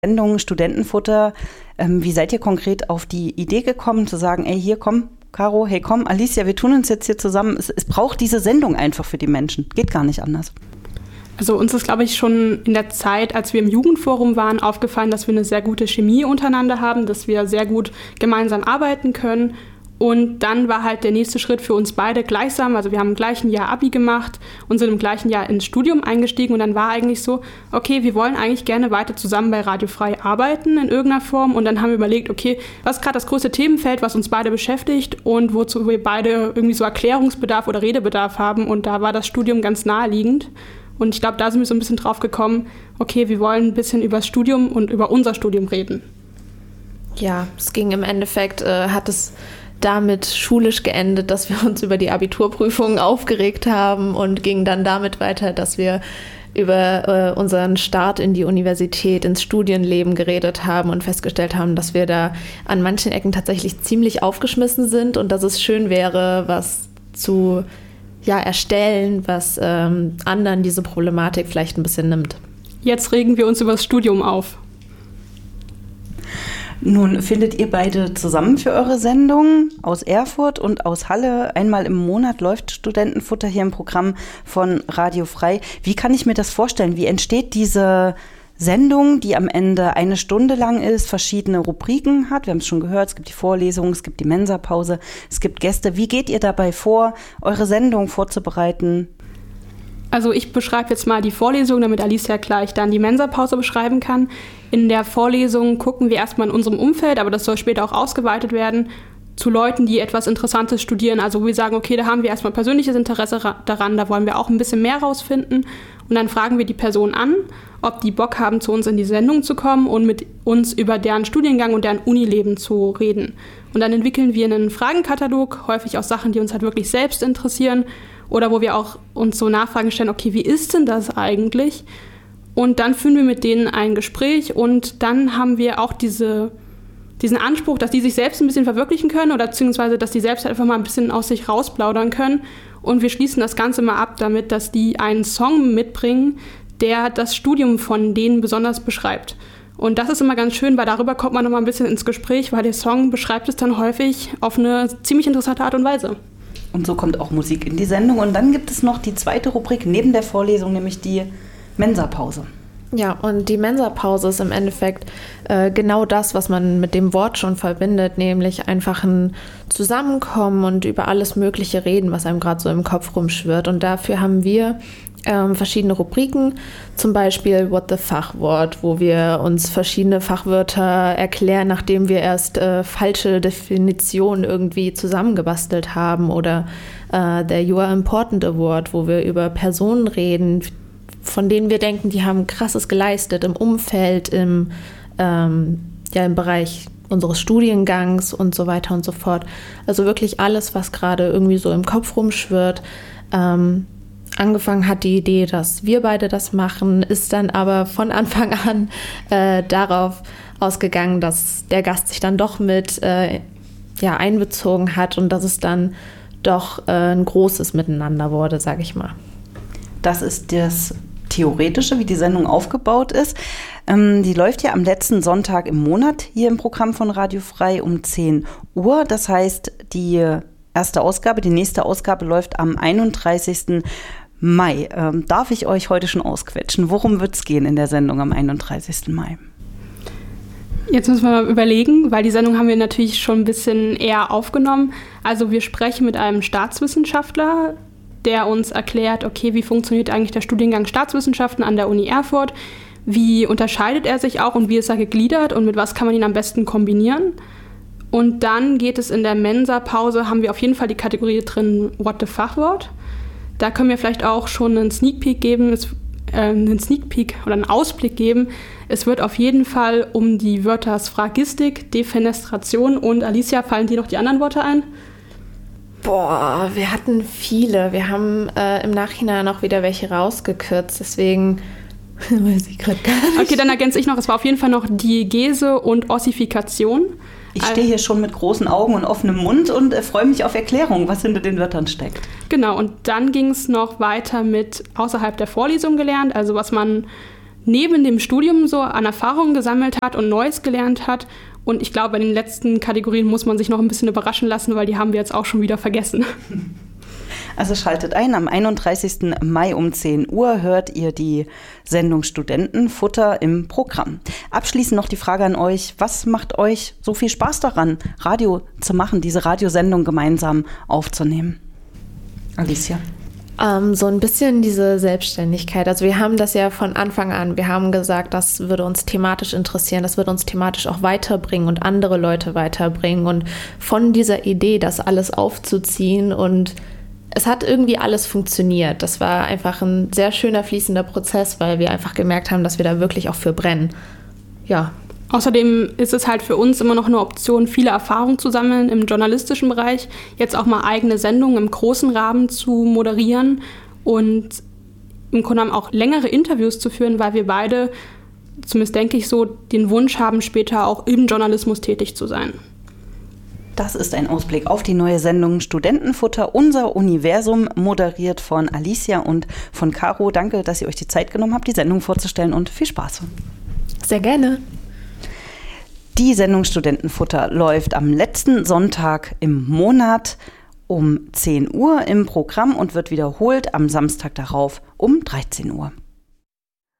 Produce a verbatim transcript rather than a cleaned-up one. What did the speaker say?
Sendung Studentenfutter. Ähm, wie seid ihr konkret auf die Idee gekommen, zu sagen, ey, hier, komm, Caro, hey, komm, Alicia, wir tun uns jetzt hier zusammen. Es, es braucht diese Sendung einfach für die Menschen. Geht gar nicht anders. Also uns ist, glaube ich, schon in der Zeit, als wir im Jugendforum waren, aufgefallen, dass wir eine sehr gute Chemie untereinander haben, dass wir sehr gut gemeinsam arbeiten können. Und dann war halt der nächste Schritt für uns beide gleichsam. Also wir haben im gleichen Jahr Abi gemacht und sind im gleichen Jahr ins Studium eingestiegen. Und dann war eigentlich so, okay, wir wollen eigentlich gerne weiter zusammen bei Radio Frei arbeiten in irgendeiner Form. Und dann haben wir überlegt, okay, was ist gerade das größte Themenfeld, was uns beide beschäftigt und wozu wir beide irgendwie so Erklärungsbedarf oder Redebedarf haben. Und da war das Studium ganz naheliegend. Und ich glaube, da sind wir so ein bisschen drauf gekommen, okay, wir wollen ein bisschen über das Studium und über unser Studium reden. Ja, es ging im Endeffekt, äh, hat es damit schulisch geendet, dass wir uns über die Abiturprüfungen aufgeregt haben und ging dann damit weiter, dass wir über äh, unseren Start in die Universität, ins Studienleben geredet haben und festgestellt haben, dass wir da an manchen Ecken tatsächlich ziemlich aufgeschmissen sind und dass es schön wäre, was zu ja, erstellen, was ähm, anderen diese Problematik vielleicht ein bisschen nimmt. Jetzt regen wir uns über das Studium auf. Nun findet ihr beide zusammen für eure Sendung aus Erfurt und aus Halle. Einmal im Monat läuft Studentenfutter hier im Programm von Radio Frei. Wie kann ich mir das vorstellen? Wie entsteht diese Sendung, die am Ende eine Stunde lang ist, verschiedene Rubriken hat? Wir haben es schon gehört, es gibt die Vorlesung, es gibt die Mensapause, es gibt Gäste. Wie geht ihr dabei vor, eure Sendung vorzubereiten? Also ich beschreibe jetzt mal die Vorlesung, damit Alicia gleich dann die Mensapause beschreiben kann. In der Vorlesung gucken wir erstmal in unserem Umfeld, aber das soll später auch ausgeweitet werden, zu Leuten, die etwas Interessantes studieren. Also wo wir sagen, okay, da haben wir erstmal persönliches Interesse ra- daran, da wollen wir auch ein bisschen mehr rausfinden. Und dann fragen wir die Person an, ob die Bock haben, zu uns in die Sendung zu kommen und mit uns über deren Studiengang und deren Unileben zu reden. Und dann entwickeln wir einen Fragenkatalog, häufig aus Sachen, die uns halt wirklich selbst interessieren. Oder wo wir auch uns so Nachfragen stellen, okay, wie ist denn das eigentlich? Und dann führen wir mit denen ein Gespräch und dann haben wir auch diese, diesen Anspruch, dass die sich selbst ein bisschen verwirklichen können oder beziehungsweise, dass die selbst einfach mal ein bisschen aus sich rausplaudern können. Und wir schließen das Ganze mal ab damit, dass die einen Song mitbringen, der das Studium von denen besonders beschreibt. Und das ist immer ganz schön, weil darüber kommt man noch mal ein bisschen ins Gespräch, weil der Song beschreibt es dann häufig auf eine ziemlich interessante Art und Weise. Und so kommt auch Musik in die Sendung. Und dann gibt es noch die zweite Rubrik neben der Vorlesung, nämlich die Mensapause. Ja, und die Mensapause ist im Endeffekt äh, genau das, was man mit dem Wort schon verbindet, nämlich einfach ein Zusammenkommen und über alles Mögliche reden, was einem gerade so im Kopf rumschwirrt. Und dafür haben wir ähm, verschiedene Rubriken, zum Beispiel What the Fachwort, wo wir uns verschiedene Fachwörter erklären, nachdem wir erst äh, falsche Definitionen irgendwie zusammengebastelt haben, oder äh, der You Are Important Award, wo wir über Personen reden, von denen wir denken, die haben Krasses geleistet im Umfeld, im, ähm, ja, im Bereich unseres Studiengangs und so weiter und so fort. Also wirklich alles, was gerade irgendwie so im Kopf rumschwirrt. Ähm, angefangen hat die Idee, dass wir beide das machen, ist dann aber von Anfang an äh, darauf ausgegangen, dass der Gast sich dann doch mit äh, ja, einbezogen hat und dass es dann doch äh, ein großes Miteinander wurde, sage ich mal. Das ist das Theoretische, wie die Sendung aufgebaut ist. Ähm, die läuft ja am letzten Sonntag im Monat hier im Programm von Radio Frei um zehn Uhr. Das heißt, die erste Ausgabe, die nächste Ausgabe läuft am einunddreißigsten Mai. Ähm, darf ich euch heute schon ausquetschen? Worum wird es gehen in der Sendung am einunddreißigsten Mai? Jetzt müssen wir mal überlegen, weil die Sendung haben wir natürlich schon ein bisschen eher aufgenommen. Also wir sprechen mit einem Staatswissenschaftler, der uns erklärt, okay, wie funktioniert eigentlich der Studiengang Staatswissenschaften an der Uni Erfurt, wie unterscheidet er sich auch und wie ist er gegliedert und mit was kann man ihn am besten kombinieren. Und dann geht es in der Mensa-Pause, haben wir auf jeden Fall die Kategorie drin, What the Fachwort. Da können wir vielleicht auch schon einen Sneak Peek geben, es, äh, einen Sneak Peek oder einen Ausblick geben. Es wird auf jeden Fall um die Wörter Sphagistik, Defenestration und Alicia, fallen dir noch die anderen Worte ein? Boah, wir hatten viele. Wir haben äh, im Nachhinein auch wieder welche rausgekürzt, deswegen weiß ich gerade gar nicht. Okay, dann ergänze ich noch, es war auf jeden Fall noch Diegese und Ossifikation. Ich stehe hier schon mit großen Augen und offenem Mund und äh, freue mich auf Erklärungen, was hinter den Wörtern steckt. Genau, und dann ging es noch weiter mit außerhalb der Vorlesung gelernt, also was man neben dem Studium so an Erfahrungen gesammelt hat und Neues gelernt hat. Und ich glaube, in den letzten Kategorien muss man sich noch ein bisschen überraschen lassen, weil die haben wir jetzt auch schon wieder vergessen. Also schaltet ein, am einunddreißigsten Mai um zehn Uhr hört ihr die Sendung Studentenfutter im Programm. Abschließend noch die Frage an euch, was macht euch so viel Spaß daran, Radio zu machen, diese Radiosendung gemeinsam aufzunehmen? Alicia? Ähm, so ein bisschen diese Selbstständigkeit. Also wir haben das ja von Anfang an, wir haben gesagt, das würde uns thematisch interessieren, das würde uns thematisch auch weiterbringen und andere Leute weiterbringen. Und von dieser Idee, das alles aufzuziehen, und es hat irgendwie alles funktioniert. Das war einfach ein sehr schöner, fließender Prozess, weil wir einfach gemerkt haben, dass wir da wirklich auch für brennen. Ja. Außerdem ist es halt für uns immer noch eine Option, viele Erfahrungen zu sammeln im journalistischen Bereich, jetzt auch mal eigene Sendungen im großen Rahmen zu moderieren und im Grunde genommen auch längere Interviews zu führen, weil wir beide, zumindest denke ich so, den Wunsch haben, später auch im Journalismus tätig zu sein. Das ist ein Ausblick auf die neue Sendung Studentenfutter, unser Universum, moderiert von Alicia und von Caro. Danke, dass ihr euch die Zeit genommen habt, die Sendung vorzustellen, und viel Spaß. Sehr gerne. Die Sendung Studentenfutter läuft am letzten Sonntag im Monat um zehn Uhr im Programm und wird wiederholt am Samstag darauf um dreizehn Uhr.